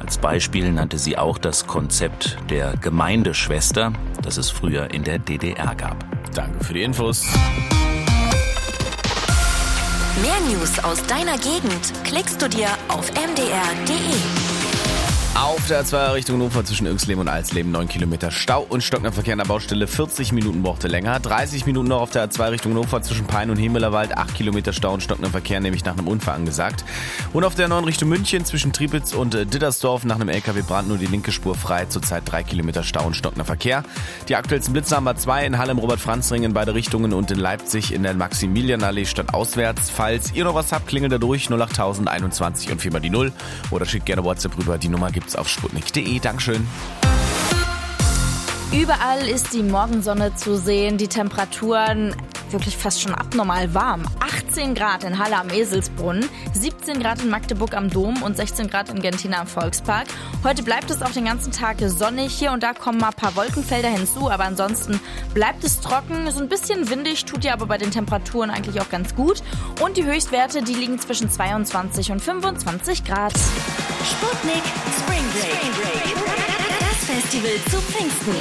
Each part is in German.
Als Beispiel nannte sie auch das Konzept der Gemeindeschwester, das es früher in der DDR gab. Danke für die Infos. Mehr News aus deiner Gegend klickst du dir auf mdr.de. Auf der 2er Richtung Hannover zwischen Irxleben und Alsleben 9 Kilometer Stau und stockender Verkehr an der Baustelle, 40 Minuten brauchte länger. 30 Minuten noch auf der 2 Richtung Hannover zwischen Pein und Hemelerwald, 8 Kilometer Stau und stockender Verkehr, nämlich nach einem Unfall angesagt. Und auf der 9 Richtung München zwischen Triepitz und Dittersdorf nach einem LKW-Brand nur die linke Spur frei, zurzeit 3 Kilometer Stau und stockender Verkehr. Die aktuellsten Blitze haben wir 2 in Halle im Robert-Franz-Ring in beide Richtungen und in Leipzig in der Maximilianallee stadtauswärts. Falls ihr noch was habt, klingelt da durch 08021 und 4 mal die 0 oder schickt gerne WhatsApp rüber, die Nummer gibt's auf sputnik.de. Dankeschön. Überall ist die Morgensonne zu sehen, die Temperaturen wirklich fast schon abnormal warm. 18 Grad in Halle am Eselsbrunnen, 17 Grad in Magdeburg am Dom und 16 Grad in Gentina am Volkspark. Heute bleibt es auch den ganzen Tag sonnig. Hier und da kommen mal ein paar Wolkenfelder hinzu, aber ansonsten bleibt es trocken. So ein bisschen windig, tut ja aber bei den Temperaturen eigentlich auch ganz gut. Und die Höchstwerte, die liegen zwischen 22 und 25 Grad. Sputnik Spring Break. Das Festival zu Pfingsten.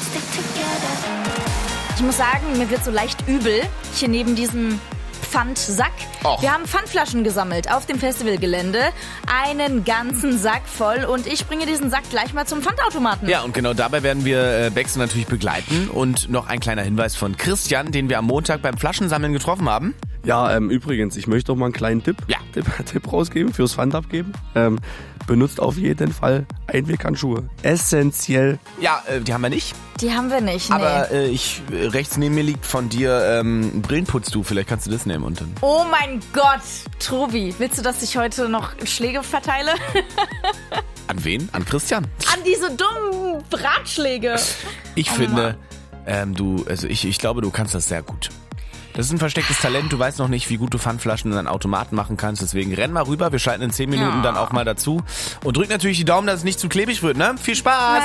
Ich muss sagen, mir wird so leicht übel hier neben diesem Pfandsack. Och. Wir haben Pfandflaschen gesammelt auf dem Festivalgelände. Einen ganzen Sack voll und ich bringe diesen Sack gleich mal zum Pfandautomaten. Ja, und genau dabei werden wir Bexe natürlich begleiten. Und noch ein kleiner Hinweis von Christian, den wir am Montag beim Flaschensammeln getroffen haben. Ja, übrigens, ich möchte auch mal einen kleinen Tipp rausgeben, fürs Pfand abgeben. Benutzt auf jeden Fall Einweghandschuhe. Essentiell. Ja, die haben wir nicht. Die haben wir nicht, nee. Aber rechts neben mir liegt von dir ein Brillenputztuch. Vielleicht kannst du das nehmen und dann. Oh mein Gott, Tobi, willst du, dass ich heute noch Schläge verteile? An wen? An Christian? An diese dummen Ratschläge. Ich finde, ich glaube, du kannst das sehr gut. Das ist ein verstecktes Talent. Du weißt noch nicht, wie gut du Pfandflaschen in einen Automaten machen kannst. Deswegen renn mal rüber. Wir schalten in 10 Minuten dann auch mal dazu. Und drück natürlich die Daumen, dass es nicht zu klebrig wird, ne? Viel Spaß!